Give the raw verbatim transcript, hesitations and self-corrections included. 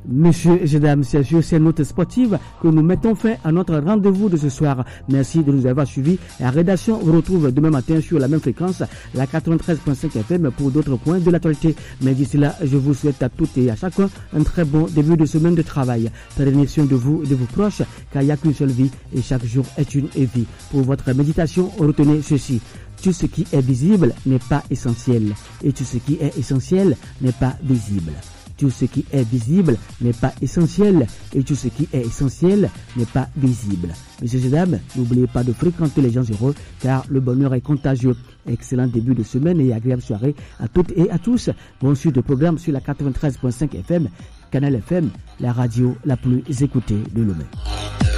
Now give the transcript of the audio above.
Messieurs et mesdames, c'est sur ces notes sportives que nous mettons fin à notre rendez-vous de ce soir. Merci de nous avoir suivis. La rédaction vous retrouve demain matin sur la même fréquence, la quatre-vingt-treize virgule cinq F M, pour d'autres points de l'actualité. Mais d'ici là, je vous souhaite à toutes et à chacun un très bon début de semaine de travail. Prenez soin de vous et de vos proches, car il n'y a qu'une seule vie et chaque jour est une vie. Pour votre méditation, retenez ceci. Tout ce qui est visible n'est pas essentiel et tout ce qui est essentiel n'est pas visible. Tout ce qui est visible n'est pas essentiel et tout ce qui est essentiel n'est pas visible. Messieurs et dames, n'oubliez pas de fréquenter les gens heureux car le bonheur est contagieux. Excellent début de semaine et agréable soirée à toutes et à tous. Bonne suite de programme sur la quatre-vingt-treize virgule cinq F M, Canal F M, la radio la plus écoutée de Lomé.